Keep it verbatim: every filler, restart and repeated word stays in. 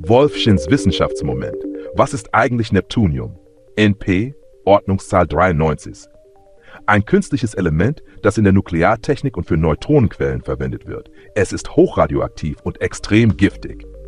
Wolfschins Wissenschaftsmoment. Was ist eigentlich Neptunium? N P, Ordnungszahl dreiundneunzig. Ein künstliches Element, das in der Nukleartechnik und für Neutronenquellen verwendet wird. Es ist hochradioaktiv und extrem giftig.